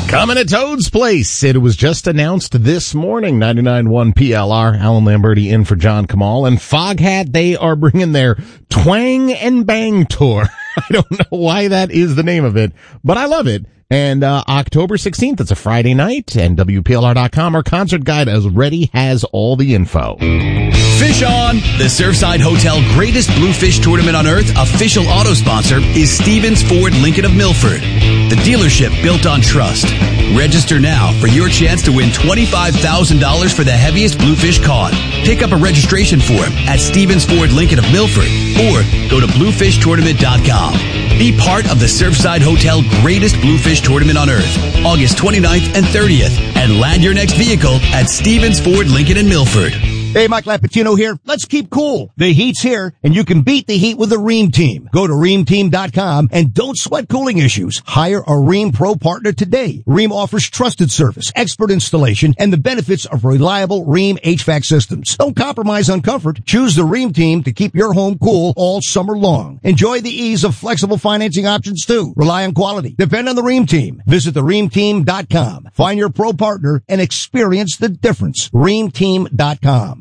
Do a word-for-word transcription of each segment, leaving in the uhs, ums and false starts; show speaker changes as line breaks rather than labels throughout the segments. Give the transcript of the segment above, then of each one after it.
Coming to Toad's Place. It was just announced this morning, ninety-nine point one P L R. Alan Lamberti in for John Kamal. And Foghat, they are bringing their Twang and Bang tour. I don't know why that is the name of it, but I love it. And uh October sixteenth, it's a Friday night, and W P L R dot com, our concert guide already has all the info.
Fish on! The Surfside Hotel Greatest Bluefish Tournament on Earth official auto sponsor is Stevens Ford Lincoln of Milford, the dealership built on trust. Register now for your chance to win twenty-five thousand dollars for the heaviest bluefish caught. Pick up a registration form at Stevens Ford Lincoln of Milford or go to bluefish tournament dot com. Be part of the Surfside Hotel Greatest Bluefish Tournament on Earth, August twenty-ninth and thirtieth, and land your next vehicle at Stevens Ford Lincoln in Milford.
Hey, Mike Lapatino here. Let's keep cool. The heat's here, and you can beat the heat with the Rheem Team. Go to rheem team dot com and don't sweat cooling issues. Hire a Rheem Pro partner today. Rheem offers trusted service, expert installation, and the benefits of reliable Rheem H V A C systems. Don't compromise on comfort. Choose the Rheem Team to keep your home cool all summer long. Enjoy the ease of flexible financing options, too. Rely on quality. Depend on the Rheem Team. Visit the rheem team dot com. Find your pro partner and experience the difference. rheem team dot com.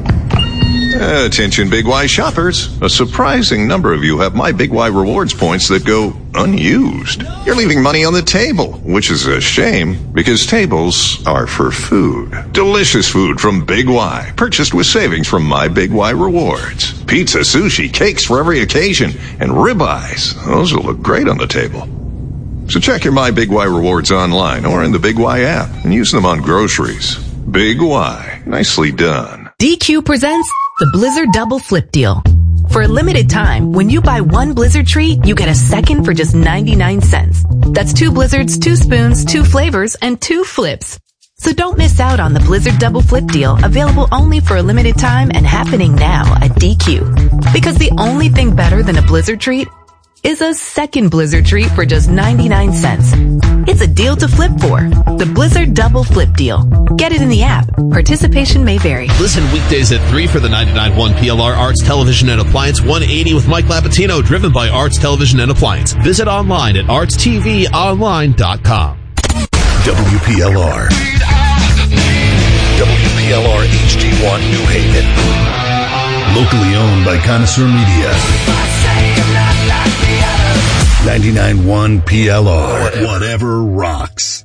Attention Big Y shoppers. A surprising number of you have My Big Y Rewards points that go unused. You're leaving money on the table, which is a shame because tables are for food. Delicious food from Big Y, purchased with savings from My Big Y Rewards. Pizza, sushi, cakes for every occasion, and ribeyes. Those will look great on the table. So check your My Big Y Rewards online or in the Big Y app and use them on groceries. Big Y. Nicely done.
D Q presents the Blizzard Double Flip Deal. For a limited time, when you buy one Blizzard treat, you get a second for just ninety-nine cents. That's two Blizzards, two spoons, two flavors, and two flips. So don't miss out on the Blizzard Double Flip Deal, available only for a limited time and happening now at D Q. Because the only thing better than a Blizzard treat is a second Blizzard treat for just ninety-nine cents. It's a deal to flip for. The Blizzard Double Flip Deal. Get it in the app. Participation may vary.
Listen weekdays at three for the ninety-nine point one P L R Arts Television and Appliance one eighty with Mike Lapatino, driven by Arts Television and Appliance. Visit online at arts t v online dot com.
W P L R. W P L R H D one New Haven. Locally owned by Connoisseur Media. ninety-nine point one P L R. Whatever rocks.